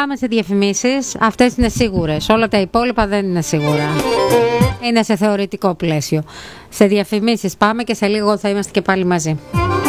πάμε σε διαφημίσεις. Αυτές είναι σίγουρες. Όλα τα υπόλοιπα δεν είναι σίγουρα. Είναι σε θεωρητικό πλαίσιο. Σε διαφημίσεις πάμε και σε λίγο θα είμαστε και πάλι μαζί.